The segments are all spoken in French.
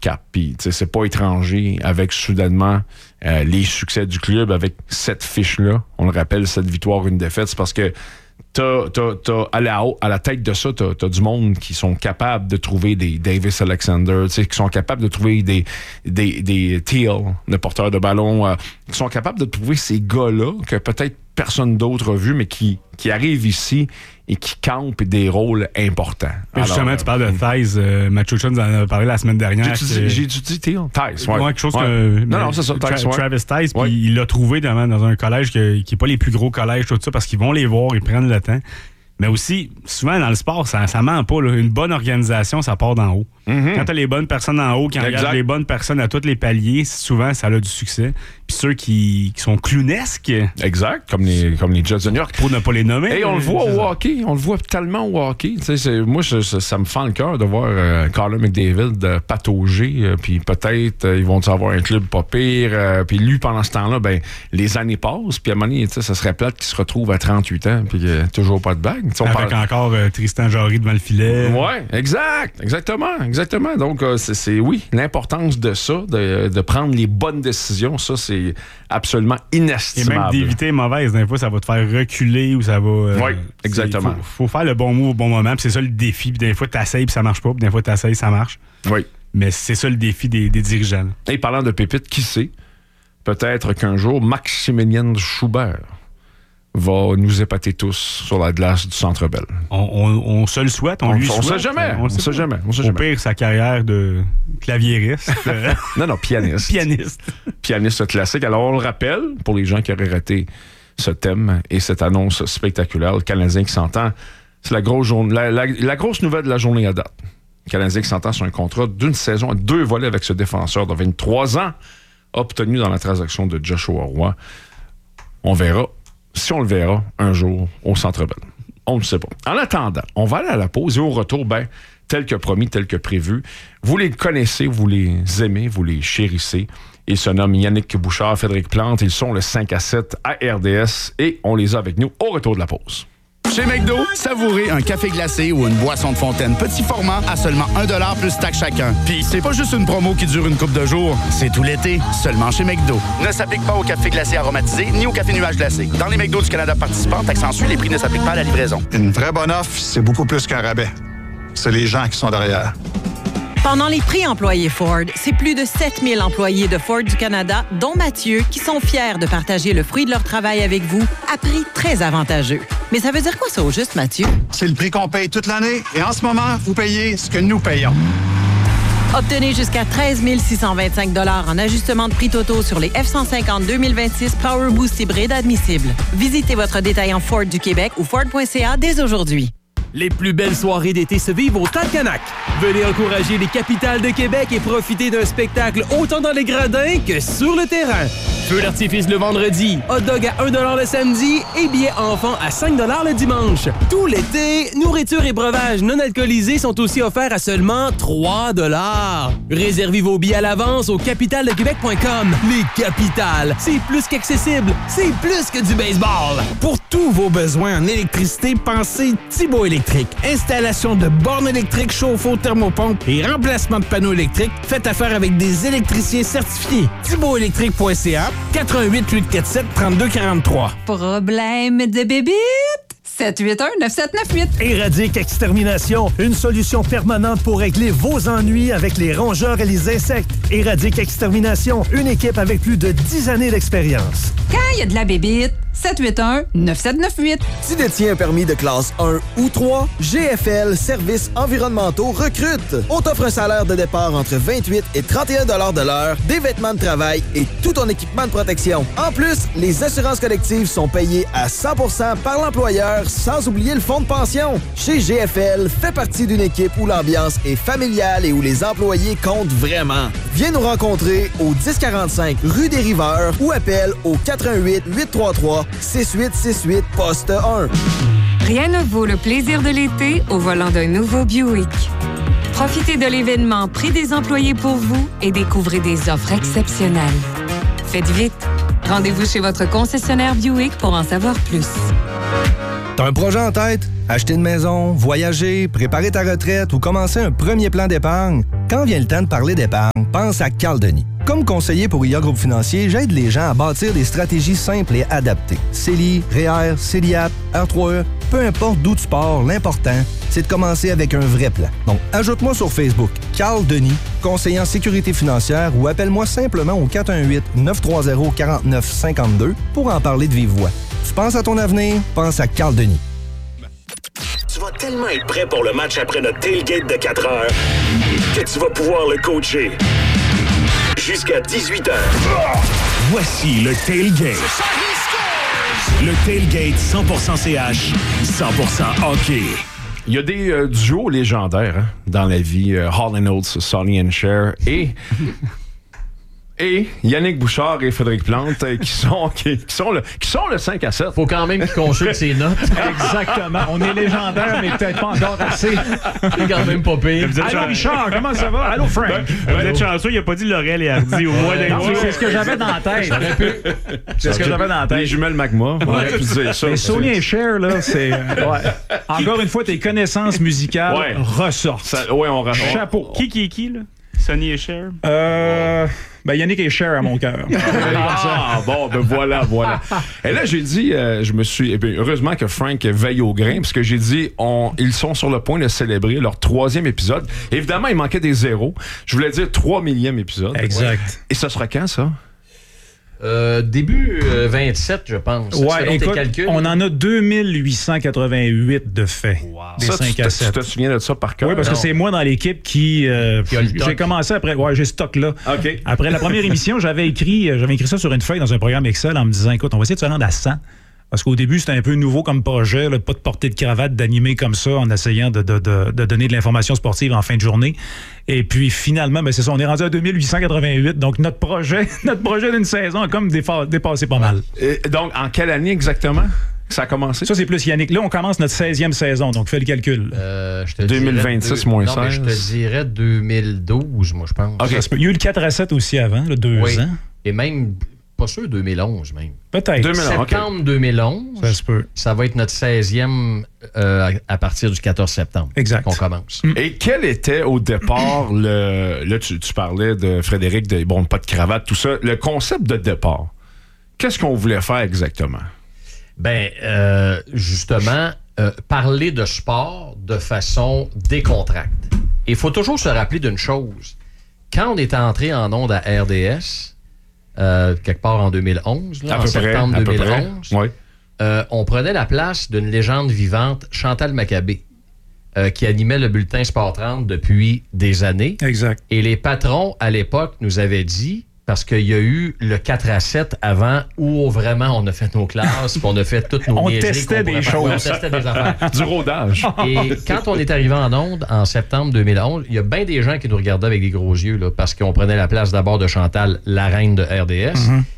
cap. Puis, c'est pas étranger avec soudainement les succès du club avec cette fiche-là. On le rappelle, 7 victoires, 1 défaite. C'est parce que t'as à la tête de ça, t'as du monde qui sont capables de trouver des Davis Alexander, qui sont capables de trouver des Teal, le porteur de ballon, qui sont capables de trouver ces gars-là que peut-être personne d'autre a vu, mais qui arrivent ici et qui campent des rôles importants. Alors, justement, tu parles de Thais. Machucha nous en a parlé la semaine dernière. J'ai dit Teal? Thais, ouais. Quelque chose que... Non, c'est ça, Thais, Travis Thais, puis il l'a trouvé dans un collège qui n'est pas les plus gros collèges, tout ça, parce qu'ils vont les voir, ils prennent le temps. Mais aussi, souvent dans le sport, ça ment pas. Là. Une bonne organisation, ça part d'en haut. Mm-hmm. Quand tu as les bonnes personnes en haut, qui engagent les bonnes personnes à tous les paliers, souvent, ça a du succès. Puis ceux qui sont clownesques... Exact, comme les Jets de New York. Pour ne pas les nommer. Et on le voit au hockey. On le voit tellement au hockey. Moi, ça me fend le cœur de voir Connor McDavid patauger. Puis peut-être, ils vont avoir un club pas pire. Puis lui, pendant ce temps-là, les années passent. Puis à un moment donné, ça serait plate qu'il se retrouve à 38 ans. Puis toujours pas de bague. Avec encore Tristan Jarry devant le filet. Oui, exactement. Donc, c'est l'importance de ça, de prendre les bonnes décisions, ça, c'est absolument inestimable. Et même d'éviter les mauvaises. Des fois, ça va te faire reculer ou ça va... oui, exactement. Faut faire le bon move au bon moment, puis c'est ça le défi. Puis des fois, t'essayes puis ça marche pas, puis des fois, t'essayes, ça marche. Oui. Mais c'est ça le défi des dirigeants. Et parlant de pépites, qui sait, peut-être qu'un jour, Maximilien Schubert va nous épater tous sur la glace du Centre Bell. On se le souhaite, on lui souhaite. On sait jamais. Au pire, sa carrière de claviériste. Non, pianiste. Pianiste classique. Alors, on le rappelle, pour les gens qui auraient raté ce thème et cette annonce spectaculaire, le Canadien qui s'entend, c'est la grosse nouvelle de la journée à date. Le Canadien qui s'entend sur un contrat d'une saison à 2 volets avec ce défenseur de 23 ans, obtenu dans la transaction de Joshua Roy. On verra. Si on le verra un jour au Centre Bell. On ne sait pas. En attendant, on va aller à la pause et au retour, tel que promis, tel que prévu, vous les connaissez, vous les aimez, vous les chérissez. Ils se nomment Yannick Bouchard, Frédéric Plante. Ils sont le 5-7 à RDS et on les a avec nous au retour de la pause. Chez McDo, savourez un café glacé ou une boisson de fontaine petit format à seulement 1$ plus taxe chacun. Puis c'est pas juste une promo qui dure une couple de jours, c'est tout l'été, seulement chez McDo. Ne s'applique pas au café glacé aromatisé ni au café nuage glacé. Dans les McDo du Canada participants, taxe en suit, les prix ne s'appliquent pas à la livraison. Une vraie bonne offre, c'est beaucoup plus qu'un rabais. C'est les gens qui sont derrière. Pendant les prix employés Ford, c'est plus de 7000 employés de Ford du Canada, dont Mathieu, qui sont fiers de partager le fruit de leur travail avec vous à prix très avantageux. Mais ça veut dire quoi ça au juste, Mathieu? C'est le prix qu'on paye toute l'année et en ce moment, vous payez ce que nous payons. Obtenez jusqu'à 13 625 $ en ajustement de prix totaux sur les F-150 2026 Power Boost hybride admissibles. Visitez votre détaillant Ford du Québec ou Ford.ca dès aujourd'hui. Les plus belles soirées d'été se vivent au Talcanac. Venez encourager les capitales de Québec et profiter d'un spectacle autant dans les gradins que sur le terrain. Feu d'artifice le vendredi, hot dog à 1$ le samedi et billets enfants à 5$ le dimanche. Tout l'été, nourriture et breuvages non alcoolisés sont aussi offerts à seulement 3$. Réservez vos billets à l'avance au capitaledequebec.com. Les capitales, c'est plus qu'accessible, c'est plus que du baseball. Pour tous vos besoins en électricité, pensez Thibault Électrique. Installation de bornes électriques, chauffe-eau, thermopompe et remplacement de panneaux électriques. Faites affaire avec des électriciens certifiés. ThibaultElectrique.ca 88 847 32 43. Problème de bébite? 781-9798. Éradique Extermination, une solution permanente pour régler vos ennuis avec les rongeurs et les insectes. Éradique Extermination, une équipe avec plus de 10 années d'expérience. Quand il y a de la bébite, 781-9798. Tu détiens un permis de classe 1 ou 3, GFL Services environnementaux recrute. On t'offre un salaire de départ entre 28 et 31 $ de l'heure, des vêtements de travail et tout ton équipement de protection. En plus, les assurances collectives sont payées à 100% par l'employeur, sans oublier le fonds de pension. Chez GFL, fais partie d'une équipe où l'ambiance est familiale et où les employés comptent vraiment. Viens nous rencontrer au 1045 rue des Riveurs ou appelle au 88 833 6868 poste 1. Rien ne vaut le plaisir de l'été au volant d'un nouveau Buick. Profitez de l'événement Prix des employés pour vous et découvrez des offres exceptionnelles. Faites vite. Rendez-vous chez votre concessionnaire Buick pour en savoir plus. T'as un projet en tête? Acheter une maison, voyager, préparer ta retraite ou commencer un premier plan d'épargne? Quand vient le temps de parler d'épargne? pense à Carl Denis. Comme conseiller pour IA Groupe Financier, j'aide les gens à bâtir des stratégies simples et adaptées. CELI, REER, CELIAP, R3E, peu importe d'où tu pars, l'important, c'est de commencer avec un vrai plan. Donc, ajoute-moi sur Facebook, Carl Denis, conseiller en sécurité financière, ou appelle-moi simplement au 418-930-4952 pour en parler de vive voix. Tu penses à ton avenir? Pense à Carl Denis. Tu vas tellement être prêt pour le match après notre tailgate de 4 heures que tu vas pouvoir le coacher jusqu'à 18h. Voici le tailgate. Le tailgate 100% CH, 100% hockey. Il y a des duos légendaires hein, dans la vie. Hall & Oates, Sonny and Cher et Yannick Bouchard et Frédéric Plante qui sont le 5 à 7. Faut quand même qu'ils consultent ses notes. Exactement. On est légendaire, mais peut-être pas encore assez. C'est quand même pas pire. Allô Richard, comment ça va? Allô Frank. Vous êtes chanceux, il n'a pas dit Laurel et Hardy au moins d'un mois. C'est ce que j'avais dans la tête. C'est ce que j'avais dans la tête. Les jumelles Magma. Mais Sonny et Cher, là, c'est... Encore une fois, tes connaissances musicales ressortent. Oui, on ressort. Chapeau. Qui, là? Sonny et Cher? Yannick et Cher à mon cœur. Bon, ben voilà. Et là, j'ai dit, heureusement que Frank veille au grain, parce que j'ai dit, ils sont sur le point de célébrer leur 3e épisode. Évidemment, il manquait des zéros. Je voulais dire 3 millième épisode. Exact. Ouais. Et ça sera quand, ça? Début 27, je pense. Ouais, écoute, on en a 2888 de faits. Wow. Des ça, 5 à 7. Tu te souviens de ça par cœur? Oui, parce que c'est moi dans l'équipe qui j'ai commencé après. Ouais, j'ai ce stock-là. Okay. Après la première émission, j'avais écrit ça sur une feuille dans un programme Excel en me disant, écoute, on va essayer de se rendre à 100. Parce qu'au début, c'était un peu nouveau comme projet, là, pas de porter de cravate, d'animer comme ça, en essayant de donner de l'information sportive en fin de journée. Et puis finalement, c'est ça, on est rendu à 2888. Donc notre projet d'une saison a comme dépassé pas mal. Et donc, en quelle année exactement ça a commencé? Ça, c'est plus Yannick. Là, on commence notre 16e saison, donc fais le calcul. 2026 moins 16. Non, mais je te dirais 2012, moi, je pense. Okay. Il y a eu le 4 à 7 aussi avant, 2 ans. Et même... Pas sûr, 2011 même. Peut-être. Septembre 2011. Ça se peut. Ça va être notre 16e à partir du 14 septembre. Exact. Qu'on commence. Et quel était au départ Là, tu parlais de Frédéric, pas de cravate, tout ça. Le concept de départ, qu'est-ce qu'on voulait faire exactement? Justement, parler de sport de façon décontractée. Et il faut toujours se rappeler d'une chose. Quand on est entré en ondes à RDS, quelque part en 2011, septembre 2011, on prenait la place d'une légende vivante, Chantal Maccabé, qui animait le bulletin Sport 30 depuis des années. Exact. Et les patrons, à l'époque, nous avaient dit, parce qu'il y a eu le 4 à 7 avant, où vraiment on a fait nos classes, puis on a fait toutes nos niaiseries. On testait des choses. On testait des affaires. Du rodage. Et quand on est arrivé en ondes en septembre 2011, il y a bien des gens qui nous regardaient avec des gros yeux, là, parce qu'on prenait la place d'abord de Chantal, la reine de RDS,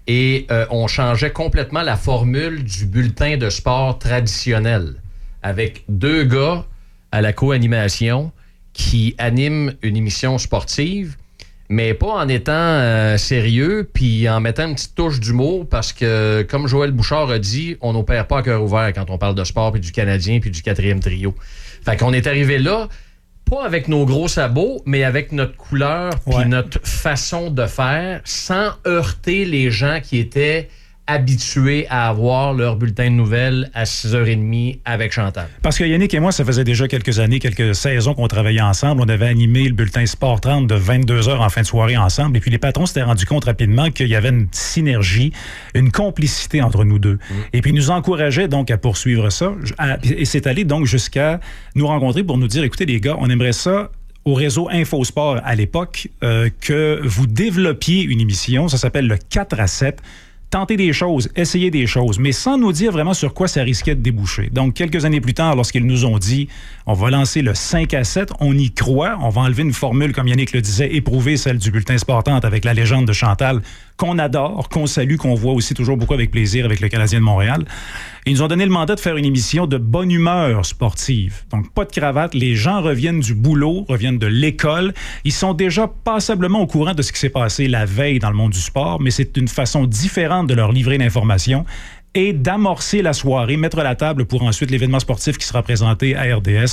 et on changeait complètement la formule du bulletin de sport traditionnel, avec 2 gars à la co-animation qui animent une émission sportive, mais pas en étant sérieux, puis en mettant une petite touche d'humour, parce que, comme Joël Bouchard a dit, on n'opère pas à cœur ouvert quand on parle de sport, puis du Canadien, puis du 4e trio. Fait qu'on est arrivé là, pas avec nos gros sabots, mais avec notre couleur, puis notre façon de faire, sans heurter les gens qui étaient habitués à avoir leur bulletin de nouvelles à 6h30 avec Chantal. Parce que Yannick et moi, ça faisait déjà quelques années, quelques saisons qu'on travaillait ensemble. On avait animé le bulletin Sport 30 de 22h en fin de soirée ensemble. Et puis les patrons s'étaient rendus compte rapidement qu'il y avait une synergie, une complicité entre nous deux. Et puis ils nous encourageaient donc à poursuivre ça. Et c'est allé donc jusqu'à nous rencontrer pour nous dire, écoutez les gars, on aimerait ça au réseau InfoSport à l'époque, que vous développiez une émission, ça s'appelle le 4 à 7, tenter des choses, essayer des choses, mais sans nous dire vraiment sur quoi ça risquait de déboucher. Donc, quelques années plus tard, lorsqu'ils nous ont dit on va lancer le 5 à 7, on y croit, on va enlever une formule, comme Yannick le disait, éprouver celle du bulletin Sport 30 avec la légende de Chantal, qu'on adore, qu'on salue, qu'on voit aussi toujours beaucoup avec plaisir avec le Canadien de Montréal. Ils nous ont donné le mandat de faire une émission de bonne humeur sportive. Donc, pas de cravate, les gens reviennent du boulot, reviennent de l'école. Ils sont déjà passablement au courant de ce qui s'est passé la veille dans le monde du sport, mais c'est une façon différente de leur livrer l'information et d'amorcer la soirée, mettre la table pour ensuite l'événement sportif qui sera présenté à RDS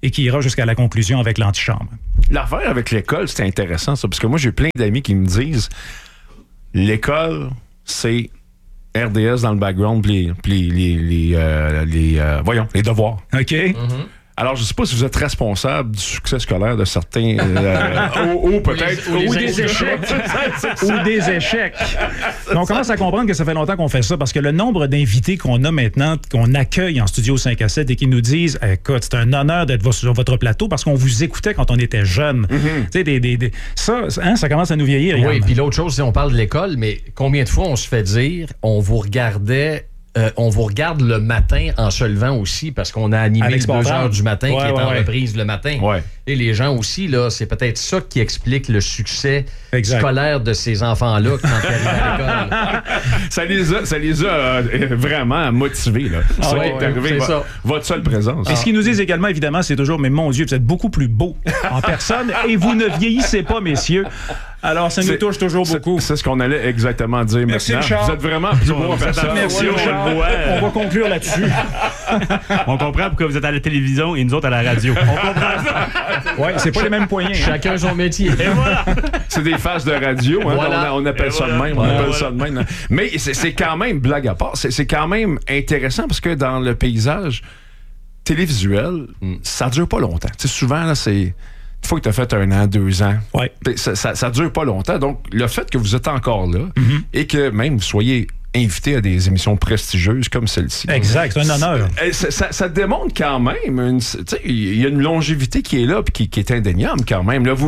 et qui ira jusqu'à la conclusion avec l'antichambre. L'affaire avec l'école, c'est intéressant, ça, parce que moi, j'ai plein d'amis qui me disent l'école, c'est RDS dans le background, puis les devoirs. OK. Alors, je ne sais pas si vous êtes responsable du succès scolaire de certains... ou peut-être... Ou des échecs. Ou des échecs. Mais on commence à comprendre que ça fait longtemps qu'on fait ça, parce que le nombre d'invités qu'on a maintenant, qu'on accueille en studio 5 à 7 et qui nous disent « Écoute, c'est un honneur d'être sur votre plateau parce qu'on vous écoutait quand on était jeunes. Tu sais, ça commence à nous vieillir. Oui, puis l'autre chose, c'est on parle de l'école, mais combien de fois on se fait dire « On vous regardait... on vous regarde le matin en se levant aussi parce qu'on a animé le 2 heures du matin qui est en reprise le matin. Ouais. Et les gens aussi, là, c'est peut-être ça qui explique le succès scolaire de ces enfants-là quand ils arrivent à l'école. Ça les a vraiment motivés. Là. Ça qui est arrivé, votre seule présence. Et ce qu'ils nous disent également, évidemment, c'est toujours « Mais mon Dieu, vous êtes beaucoup plus beau en personne et vous ne vieillissez pas, messieurs. » Alors, ça nous touche toujours beaucoup. C'est ce qu'on allait exactement dire Merci, maintenant. Charles. Vous êtes vraiment plus beau en personne. Merci, Charles. On va conclure là-dessus. On comprend pourquoi vous êtes à la télévision et nous autres à la radio. On comprend ça. Oui, c'est pas les mêmes poignets. Chacun son métier. Et voilà. C'est des phases de radio. Hein? Voilà. On appelle ça de même. On appelle ça de même. Mais c'est quand même, blague à part, c'est quand même intéressant parce que dans le paysage télévisuel, ça dure pas longtemps. T'sais, souvent, là, c'est... Une fois que tu as fait 1 an, 2 ans, ça dure pas longtemps. Donc, le fait que vous êtes encore là et que même vous soyez invité à des émissions prestigieuses comme celle-ci. Exact, c'est un honneur. Ça démontre quand même, il y a une longévité qui est là et qui est indéniable quand même. Là,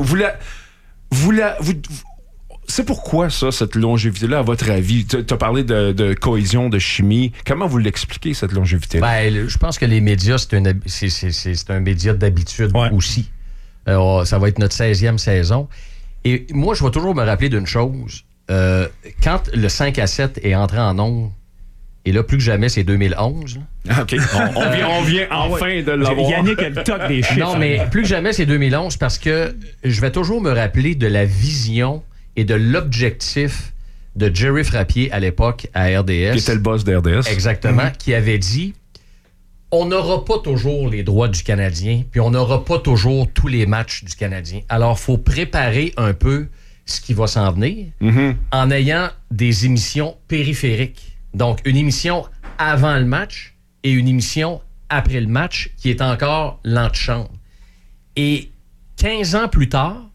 c'est pourquoi ça, cette longévité-là, à votre avis? Tu as parlé de cohésion, de chimie. Comment vous l'expliquez, cette longévité-là? Ben, je pense que les médias, c'est un média d'habitude aussi. Ça va être notre 16e saison. Et moi, je vais toujours me rappeler d'une chose. Quand le 5 à 7 est entré en ondes, et là, plus que jamais, c'est 2011. OK. On vient enfin de l'avoir. Yannick a le toc des chiffres. Non, mais plus que jamais, c'est 2011 parce que je vais toujours me rappeler de la vision et de l'objectif de Jerry Frappier à l'époque à RDS. Qui était le boss de RDS. Exactement. Qui avait dit... On n'aura pas toujours les droits du Canadien, puis on n'aura pas toujours tous les matchs du Canadien. Alors, il faut préparer un peu ce qui va s'en venir en ayant des émissions périphériques. Donc, une émission avant le match et une émission après le match qui est encore l'antichambre. Et 15 ans plus tard,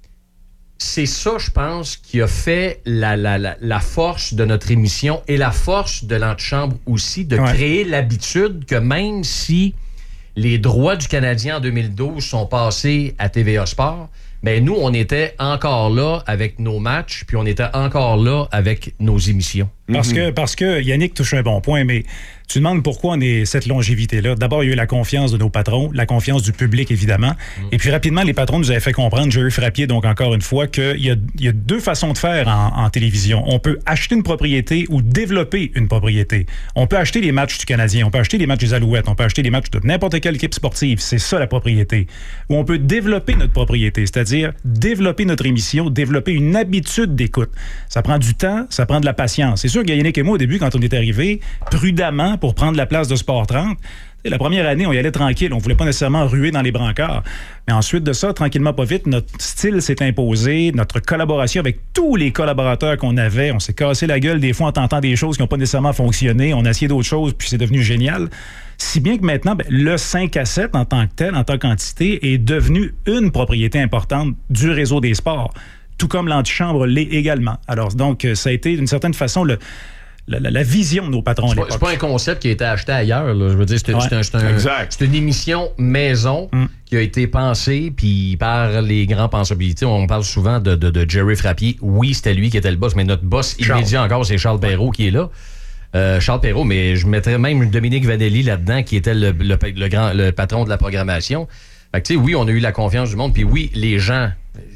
c'est ça, je pense, qui a fait la force de notre émission et la force de l'antichambre aussi, de créer l'habitude que même si les droits du Canadien en 2012 sont passés à TVA Sport, mais nous, on était encore là avec nos matchs, puis on était encore là avec nos émissions. Parce que Yannick touche un bon point, mais tu demandes pourquoi on est cette longévité-là. D'abord, il y a eu la confiance de nos patrons, la confiance du public, évidemment. Et puis, rapidement, les patrons nous avaient fait comprendre, Jerry Frappier, donc encore une fois, qu'il y a 2 façons de faire en télévision. On peut acheter une propriété ou développer une propriété. On peut acheter les matchs du Canadien, on peut acheter les matchs des Alouettes, on peut acheter les matchs de n'importe quelle équipe sportive. C'est ça, la propriété. Ou on peut développer notre propriété, c'est-à-dire développer notre émission, développer une habitude d'écoute. Ça prend du temps, ça prend de la patience. C'est sûr que Yannick et moi, au début, quand on est arrivé, prudemment, pour prendre la place de Sport 30, la première année, on y allait tranquille. On ne voulait pas nécessairement ruer dans les brancards. Mais ensuite de ça, tranquillement, pas vite, notre style s'est imposé, notre collaboration avec tous les collaborateurs qu'on avait. On s'est cassé la gueule des fois en tentant des choses qui n'ont pas nécessairement fonctionné. On a essayé d'autres choses, puis c'est devenu génial. Si bien que maintenant, le 5 à 7, en tant que tel, en tant qu'entité, est devenu une propriété importante du réseau des sports, tout comme l'antichambre l'est également. Alors, donc, ça a été, d'une certaine façon, la vision de nos patrons à l'époque. C'est pas un concept qui a été acheté ailleurs. Là. Je veux dire, c'est une émission maison qui a été pensée puis par les grands penseurs. On parle souvent de Jerry Frappier. Oui, c'était lui qui était le boss, mais notre boss immédiat encore, c'est Charles Perrault qui est là. Charles Perrault, mais je mettrais même Dominique Vanelli là-dedans, qui était le patron de la programmation. Fait que, oui, on a eu la confiance du monde. Puis oui, les gens...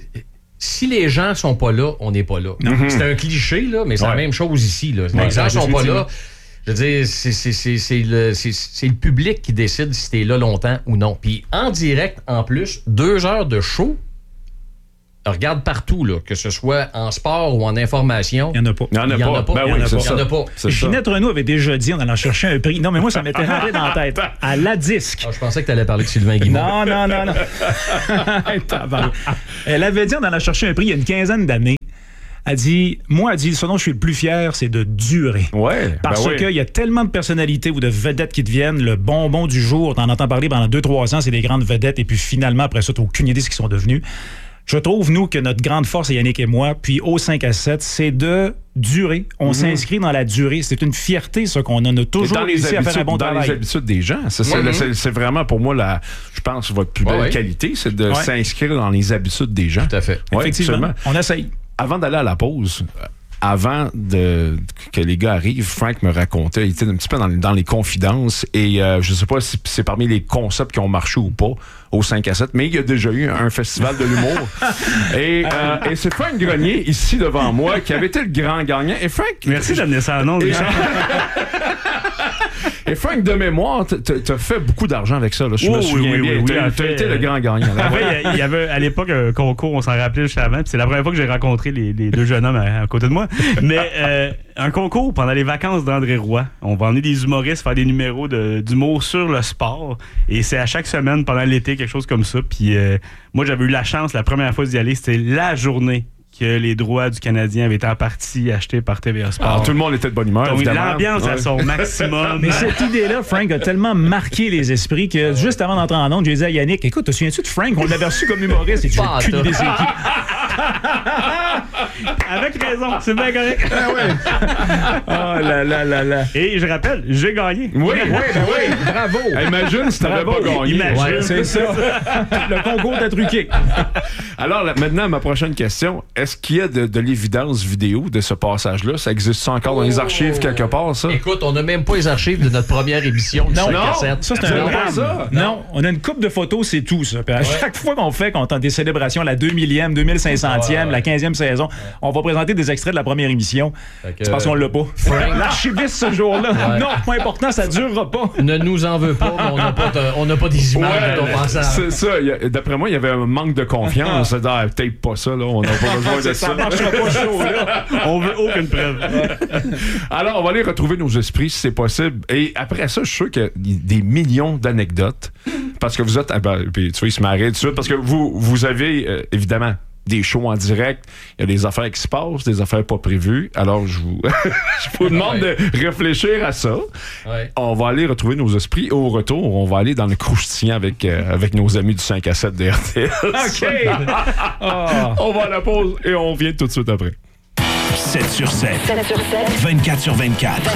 Si les gens sont pas là, on n'est pas là. C'est un cliché, là, mais c'est la même chose ici. Là. Les gens sont pas là. Je veux dire, c'est le public qui décide si t'es là longtemps ou non. Puis en direct, en plus, 2 heures de show, regarde partout, là, que ce soit en sport ou en information. Il n'y en a pas. Il n'y en a pas. Ben oui, c'est ça. Ginette Renaud avait déjà dit en allant chercher un prix. Non, mais moi, ça m'était rentré dans la tête. À la disque. Je pensais que tu allais parler de Sylvain Guimond. Non. Elle avait dit en allant chercher un prix il y a une quinzaine d'années. Elle dit, ce dont je suis le plus fier, c'est de durer. Ouais. Parce qu'il y a tellement de personnalités ou de vedettes qui deviennent le bonbon du jour. T'en entends parler pendant 2-3 ans, c'est des grandes vedettes. Et puis finalement, après ça, t'as aucune idée de ce qu'ils sont devenus. Je trouve, nous, que notre grande force, Yannick et moi, puis au 5 à 7, c'est de durer. On s'inscrit dans la durée. C'est une fierté, ça, qu'on a toujours réussi à faire un bon travail. Dans les habitudes des gens. C'est vraiment, pour moi, je pense, votre plus belle qualité, c'est de s'inscrire dans les habitudes des gens. Tout à fait. Effectivement. On essaye. Avant d'aller à la pause, avant que les gars arrivent, Frank me racontait, il était un petit peu dans les confidences et je sais pas si c'est parmi les concepts qui ont marché ou pas au 5 à 7, mais il y a déjà eu un festival de l'humour. et c'est Frank Grenier, ici devant moi, qui avait été le grand gagnant. Et Frank... Merci d'amener ça en nom, Richard. Et Frank, de mémoire, t'as fait beaucoup d'argent avec ça. Là. Je me souviens bien. T'as été le grand gagnant. Il y avait à l'époque un concours, on s'en rappelait juste avant. Puis c'est la première fois que j'ai rencontré les deux jeunes hommes à côté de moi. Mais un concours pendant les vacances d'André Roy. On va emmener des humoristes faire des numéros d'humour sur le sport. Et c'est à chaque semaine pendant l'été, quelque chose comme ça. Puis moi, j'avais eu la chance la première fois d'y aller. C'était la journée que les droits du Canadien avaient été en partie achetés par TVA Sport. Alors, tout le monde était de bonne humeur, donc, évidemment. L'ambiance à son maximum. Mais cette idée-là, Frank, a tellement marqué les esprits que juste avant d'entrer en onde, j'ai dit à Yannick, écoute, te souviens-tu de Frank? On l'avait reçu comme humoriste et tu n'as aucune idée c'est qui. Avec raison, c'est bien correct. Oh là là là là. Et je rappelle, j'ai gagné. Oui, bravo. Imagine si t'avais pas gagné. Imagine, c'est ça. Le concours de truqué. Alors, maintenant, ma prochaine question. Est-ce qu'il y a de l'évidence vidéo de ce passage-là? Ça existe encore dans les archives quelque part, ça? Écoute, on n'a même pas les archives de notre première émission. Non, ça, c'est un drame. Non, on a une couple de photos, c'est tout, ça. Puis à chaque fois qu'on a des célébrations, la 2000e, 2500e, la 15e saison, on va présenter des extraits de la première émission. C'est parce qu'on l'a pas. L'archiviste, ce jour-là, non, pas important, ça durera pas. Ne nous en veux pas, mais on n'a pas des images de ton passage. C'est ça. D'après moi, il y avait un manque de confiance. C'est-à-dire, peut-être pas ça, là. On n'a pas besoin de ça. Ça marchera pas chaud, là. On veut aucune preuve. Alors, on va aller retrouver nos esprits, si c'est possible. Et après ça, je suis sûr qu'il y a des millions d'anecdotes. Parce que vous êtes... puis, tu vois, il se marrait tout de suite. Parce que vous avez, évidemment, des shows en direct. Il y a des affaires qui se passent, des affaires pas prévues. Alors, je vous demande de réfléchir à ça. Ouais. On va aller retrouver nos esprits. Au retour, on va aller dans le croustillant avec nos amis du 5 à 7 de RTL. OK! On va à la pause et on revient tout de suite après. 7 sur 7. 24 sur 24.